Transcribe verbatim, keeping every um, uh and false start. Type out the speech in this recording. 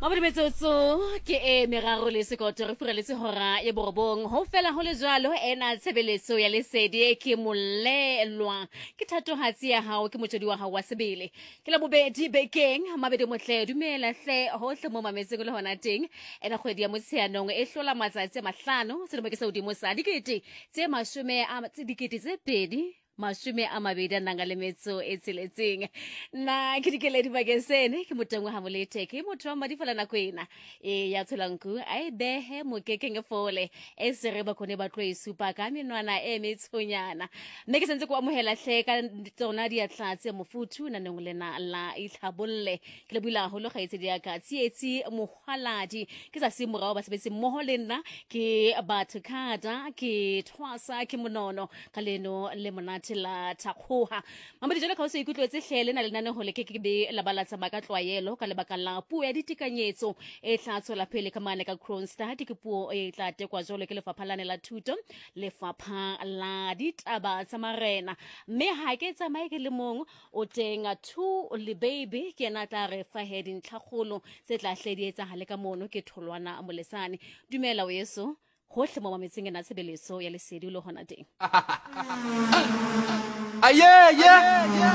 Mabedi metsotso ke e meraro le sekoto re fureletse hora ya borobong ho fela ho le jwalo ena tshebeletso ya lesedi e ke molelwa ke thatohatsi ya hao ke motjodi wa hao wa sebele ke la bobedi bekeng mabedi motle dumela hle hohle mo mametseng le hona teng ena kgwedi ya motsheanong e hlola matsatsi a mahlano selemo ke sa hodimo sa dikete tse mashome a tse dikete tse pedi mashome a mabedi a nang le metso e tsheletseng na ke dikeledi bakeng sene ke motengwa ha molete ke motho wa madifala nako ena e ya tsholanku a e behe mokekeng e fole e sere ba kone ba tlo e supa ka menwana e metshonyana mme ke sentse go amohela hle ka tsona di atlatse mofuthu na neng lena la itlhabolle ke le bula ho lo gaetse di aka tsietsi mohwaladi ke sa se morao ba sebetse mmoho le nna ke batho khada ke thwasa ke monono ka leno le monate la thakgoha mamadi jalo ka o se ikutlwetse hlele na lenane ho le ke ke be la balatsa maka tlwaelo ka lebaka la puo ya ditekanyetso e tla tswela pele ka mane ka Kronstadt ke puo e tla tekwa jolo ke lefapha la la thuto lefapha la ditaba tsa marena mme ha ke tsamaye ke le mong o tenga two le baby ke na tla re fa heading tlhagolo se tla hledietsa hale ka mono ke tholwana molesane dumela weso hohle mo mametseng ena tsebeleso ya lesedi lo hona teng Aye, yeah.